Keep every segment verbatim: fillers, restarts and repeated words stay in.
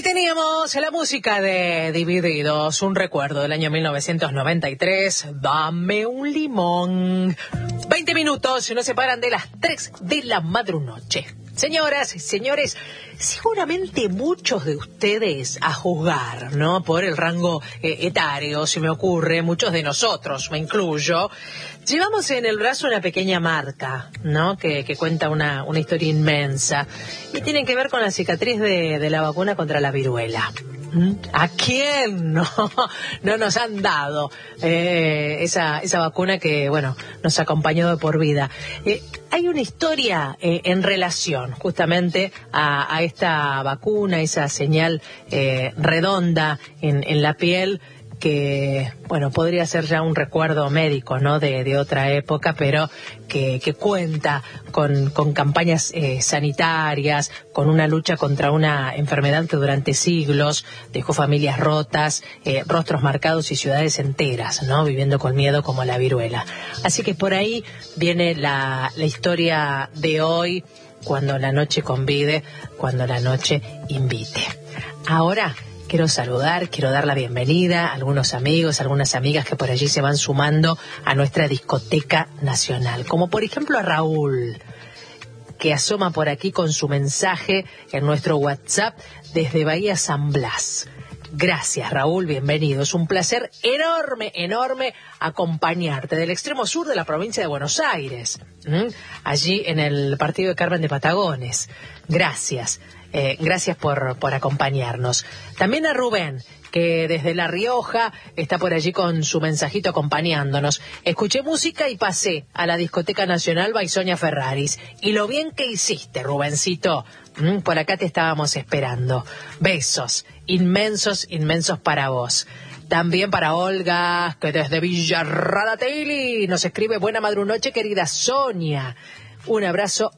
Ahí teníamos la música de Divididos, un recuerdo del año mil novecientos noventa y tres, Dame un limón. veinte minutos nos separan de las tres de la madrunoche. Señoras y señores, seguramente muchos de ustedes, a juzgar, ¿no?, por el rango eh, etario, se me ocurre, muchos de nosotros, me incluyo, llevamos en el brazo una pequeña marca, ¿no?, que, que cuenta una, una historia inmensa, y tiene que ver con la cicatriz de, de la vacuna contra la viruela. ¿A quién no, no nos han dado eh, esa, esa vacuna que, bueno, nos acompañó de por vida? Eh, hay una historia eh, en relación justamente a, a esta vacuna, esa señal eh, redonda en, en la piel, que, bueno, podría ser ya un recuerdo médico, ¿no?, de, de otra época, pero que, que cuenta con, con campañas eh, sanitarias, con una lucha contra una enfermedad que durante siglos dejó familias rotas, eh, rostros marcados y ciudades enteras, ¿no?, viviendo con miedo, como la viruela. Así que por ahí viene la, la historia de hoy, cuando la noche convide, cuando la noche invite. Ahora quiero saludar, quiero dar la bienvenida a algunos amigos, algunas amigas que por allí se van sumando a nuestra discoteca nacional. Como por ejemplo a Raúl, que asoma por aquí con su mensaje en nuestro WhatsApp desde Bahía San Blas. Gracias, Raúl, bienvenido. Es un placer enorme, enorme acompañarte del extremo sur de la provincia de Buenos Aires, ¿Mm? allí en el partido de Carmen de Patagones. Gracias. Eh, gracias por, por acompañarnos. También a Rubén, que desde La Rioja está por allí con su mensajito acompañándonos. Escuché música y pasé a la discoteca nacional Baisonia Ferraris. Y lo bien que hiciste, Rubencito. Mm, por acá te estábamos esperando. Besos inmensos, inmensos para vos. También para Olga, que desde Villa Radatili nos escribe: buena madrunoche, querida Sonia. Un abrazo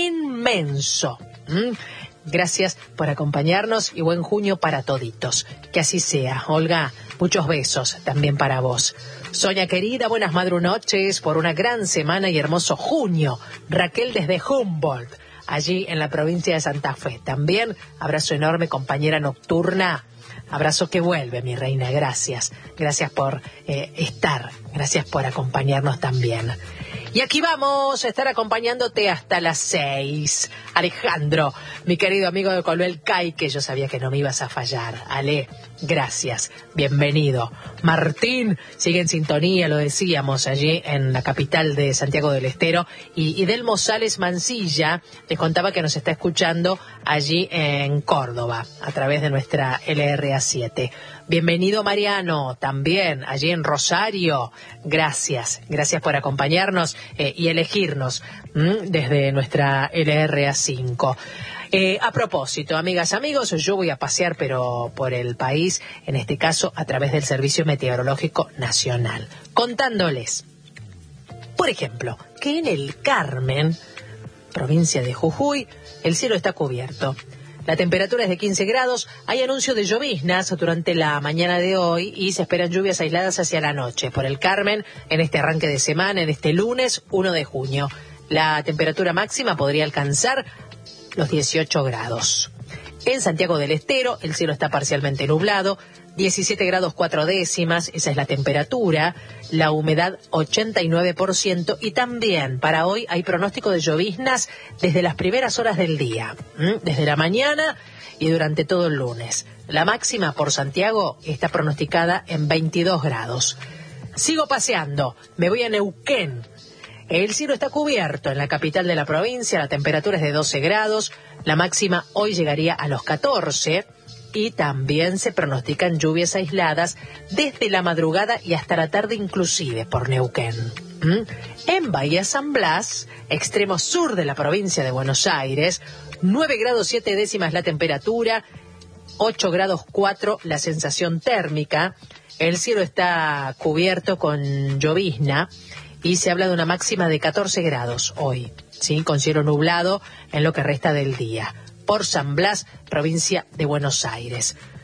inmenso. ¿Mm? Gracias por acompañarnos y buen junio para toditos. Que así sea. Olga, muchos besos también para vos. Sonia querida, buenas madrunoches por una gran semana y hermoso junio. Raquel desde Humboldt, allí en la provincia de Santa Fe. También abrazo enorme, compañera nocturna. Abrazo que vuelve, mi reina. Gracias. Gracias por eh, estar. Gracias por acompañarnos también. Y aquí vamos a estar acompañándote hasta las seis. Alejandro, mi querido amigo de Colbel Cay, que yo sabía que no me ibas a fallar. Ale, gracias, bienvenido. Martín sigue en sintonía, lo decíamos, allí en la capital de Santiago del Estero. Y, y Delmo Sales Mancilla les contaba que nos está escuchando allí en Córdoba, a través de nuestra L R A siete. Bienvenido Mariano, también allí en Rosario. Gracias, gracias por acompañarnos eh, y elegirnos ¿m? desde nuestra L R A cinco. Eh, a propósito, amigas, amigos, yo voy a pasear pero por el país, en este caso a través del Servicio Meteorológico Nacional, contándoles, por ejemplo, que en el Carmen, provincia de Jujuy, el cielo está cubierto. La temperatura es de quince grados, hay anuncio de lloviznas durante la mañana de hoy y se esperan lluvias aisladas hacia la noche por el Carmen en este arranque de semana, en este lunes primero de junio. La temperatura máxima podría alcanzar los dieciocho grados. En Santiago del Estero el cielo está parcialmente nublado, diecisiete grados cuatro décimas, esa es la temperatura, la humedad ochenta y nueve por ciento y también para hoy hay pronóstico de lloviznas desde las primeras horas del día, ¿m? desde la mañana y durante todo el lunes. La máxima por Santiago está pronosticada en veintidós grados. Sigo paseando, me voy a Neuquén. El cielo está cubierto en la capital de la provincia, la temperatura es de doce grados, la máxima hoy llegaría a los catorce y también se pronostican lluvias aisladas desde la madrugada y hasta la tarde inclusive por Neuquén. ¿Mm? En Bahía San Blas, extremo sur de la provincia de Buenos Aires, nueve grados siete décimas la temperatura, ocho grados cuatro la sensación térmica, el cielo está cubierto con llovizna y se habla de una máxima de catorce grados hoy, ¿sí? Con cielo nublado en lo que resta del día. Por San Blas, provincia de Buenos Aires.